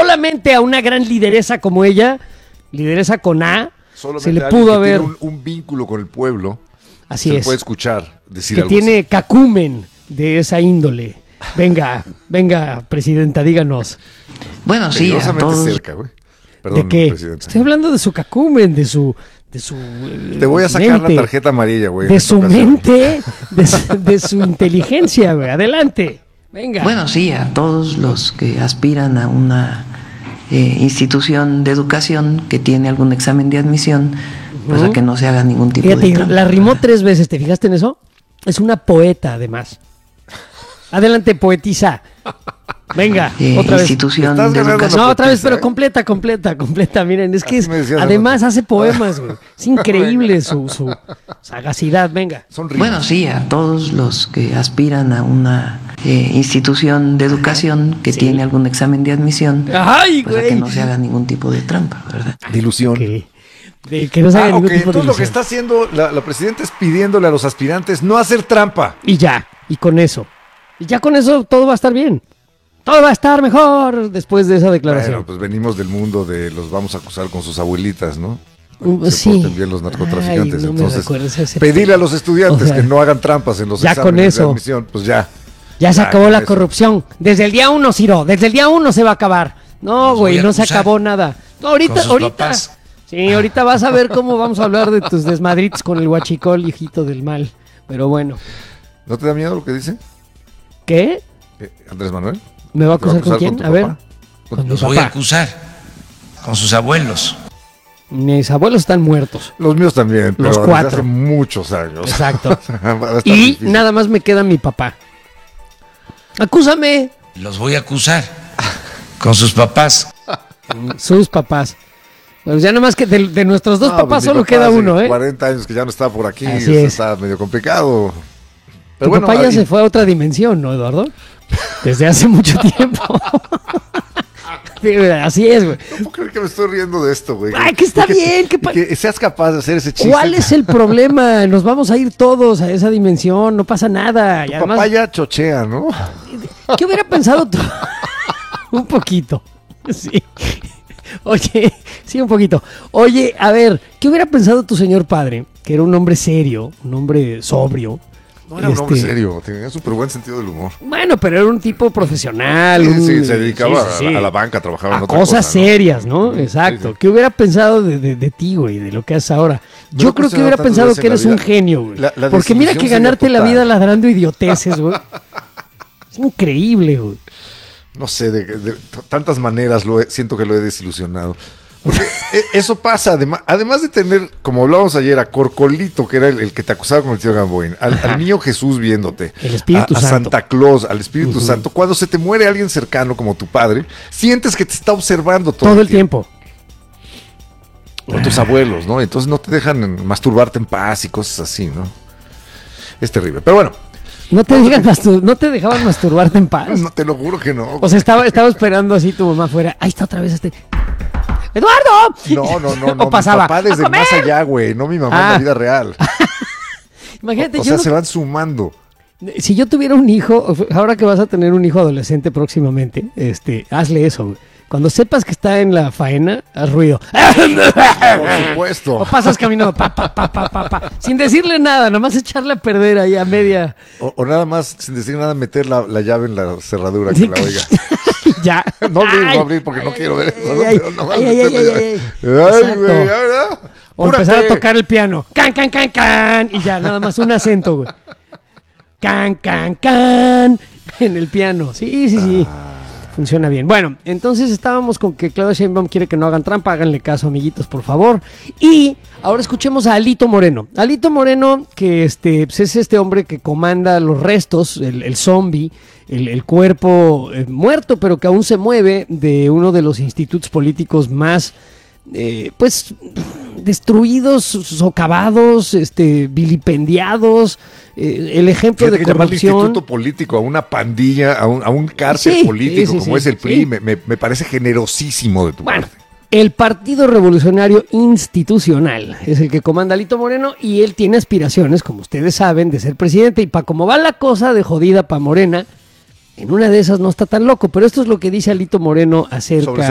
solamente a una gran lideresa como ella, lideresa con A, Solamente se le alguien pudo que haber... tiene un vínculo con el pueblo. Así se es. puede escuchar decir que algo tiene así. cacumen de esa índole. Venga, presidenta, díganos. Bueno, sí, a Peligrosamente todos. cerca, güey. Perdón, ¿De qué? presidenta. Estoy hablando de su cacumen, de su Te voy a sacar mente, la tarjeta amarilla, güey. de en esta su ocasión. mente, de su inteligencia, güey. Adelante, venga. Bueno, sí, a todos los que aspiran a una institución de educación que tiene algún examen de admisión, pues a que no se haga ningún tipo de Fíjate, trampa. la rimó 3 veces, ¿te fijaste en eso? Es una poeta, además. Adelante, poetisa. Venga, otra vez. Institución Estás de ganando educación. No, otra vez, poetisa, pero completa. Miren, es que Así me decías además anoche. hace poemas, güey. Es increíble su sagacidad, venga. Son rimas. Bueno, sí, a todos los que aspiran a una institución de educación que tiene algún examen de admisión, ¡Ay, pues a güey! que no se haga ningún tipo de trampa, ¿verdad? De ilusión. De que no se haga ningún ok. tipo de Entonces lo que ilusión. está haciendo la presidenta es pidiéndole a los aspirantes no hacer trampa. Y ya, y con eso. Y ya con eso todo va a estar bien. Todo va a estar mejor después de esa declaración. Bueno, pues venimos del mundo de los vamos a acusar con sus abuelitas, ¿no? Se Sí. porten bien los narcotraficantes. Ay, no me Entonces, recuerdes ese pedirle a los estudiantes O sea, que no hagan trampas en los ya exámenes con eso. de admisión, pues ya. Ya se acabó con la eso. corrupción. Desde el día 1, Ciro. Desde el día 1 se va a acabar. No, Los güey, voy a no se acusar acabó nada. No, con sus ahorita. papás. Sí, ahorita vas a ver cómo vamos a hablar de tus desmadritos con el huachicol, hijito del mal. Pero bueno. ¿No te da miedo lo que dice ¿Qué? Andrés Manuel? ¿Me va a ¿Te va acusar con quién? tu A ver. papá? Con mi Los voy a papá. acusar con sus abuelos. Mis abuelos están muertos. Los míos también, pero Los desde 4. hace muchos años. Exacto. Va a estar Y difícil. nada más me queda mi papá. Acúsame. Los voy a acusar con sus papás. Sus papás. Pues ya nada más que de nuestros dos No, papás pues mi solo papá queda hace uno, ¿eh? 40 años que ya no está por aquí, Así eso es. está medio complicado. Tu Pero bueno, papá ya ahí- se fue a otra dimensión, ¿no, Eduardo? Desde hace mucho tiempo. Sí, güey, así es, güey. ¿Cómo crees que me estoy riendo de esto, güey? Ay, que está bien, que que seas capaz de hacer ese chiste. ¿Cuál es el problema? Nos vamos a ir todos a esa dimensión, no pasa nada. Y Tu además, papá ya chochea, ¿no? ¿qué hubiera pensado tú? Un poquito. Sí. Oye, sí, un poquito. Oye, a ver, ¿qué hubiera pensado tu señor padre? Que era un hombre serio, un hombre sobrio. No era un hombre serio, tenía súper buen sentido del humor. Bueno, pero era un tipo profesional. Sí, se dedicaba sí, sí. a la banca, trabajaba en A otra cosas cosa, ¿no? serias, ¿no? Exacto. Sí, sí. ¿Qué hubiera pensado de ti, güey? De lo que haces ahora. No Yo he creo que cuestionado hubiera tantas pensado veces que en la eres un vida. genio, güey. La Porque mira desilusión que sería ganarte la total. vida ladrando idioteces, güey. Es increíble, güey. No sé, de tantas maneras siento que lo he desilusionado. Porque eso pasa, además de tener, como hablábamos ayer, a Corcolito, que era el que te acusaba con el tío Gamboín, al niño Jesús viéndote, El Espíritu a Santo. Santa Claus, al Espíritu Santo, cuando se te muere alguien cercano como tu padre, sientes que te está observando Todo el tiempo. O tus abuelos, ¿no? Entonces no te dejan masturbarte en paz y cosas así, ¿no? Es terrible. Pero bueno, No te dejaban masturbarte en paz. no te lo juro que no. O sea, estaba esperando así tu mamá afuera. Ahí está otra vez ¡Eduardo! No. O pasaba. Mi papá ¡A desde comer! más allá, güey. No mi mamá en Ah. la vida real. Imagínate, O yo sea, no- se van sumando. si yo tuviera un hijo, ahora que vas a tener un hijo adolescente próximamente, hazle eso, güey. Cuando sepas que está en la faena, haz ruido. Por supuesto. O pasas caminando, pa, sin decirle nada, nomás echarle a perder ahí a media. O nada más, sin decir nada, meter la llave en la cerradura, Sí, que la oiga. Ya. No Ay, abrir porque no quiero ver eso. ¿no? ay, Pero nomás ay, meter la ay, llave. ay. Ay, Exacto. güey, ya, ¿verdad? O empezar a Apúrate. tocar el piano. Can, can, can, can. Y ya, nada más un acento, güey. Can, can, can. En el piano. Sí. Funciona bien. Bueno, entonces estábamos con que Claudia Sheinbaum quiere que no hagan trampa. Háganle caso, amiguitos, por favor. Y ahora escuchemos a Alito Moreno. Alito Moreno, que pues es este hombre que comanda los restos, el zombie, el cuerpo muerto, pero que aún se mueve, de uno de los institutos políticos más pues destruidos, socavados, vilipendiados, el ejemplo Fíjate de que llamar al corrupción. instituto político, a una pandilla, a un cárcel Sí, político sí, como sí, es el PRI, sí. me parece generosísimo de tu Bueno, parte. el Partido Revolucionario Institucional es el que comanda Alito Moreno y él tiene aspiraciones, como ustedes saben, de ser presidente. Y para cómo va la cosa de jodida para Morena, en una de esas no está tan loco. Pero esto es lo que dice Alito Moreno acerca Sobre